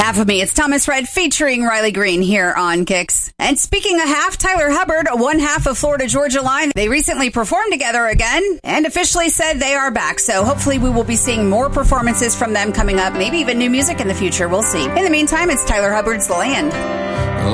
Half of Me. It's Thomas Rhett featuring Riley Green here on Kicks. And speaking of half, Tyler Hubbard, one half of Florida Georgia Line, they recently performed together again and officially said they are back. So hopefully we will be seeing more performances from them coming up, maybe even new music in the future. We'll see. In the meantime, it's Tyler Hubbard's The Land.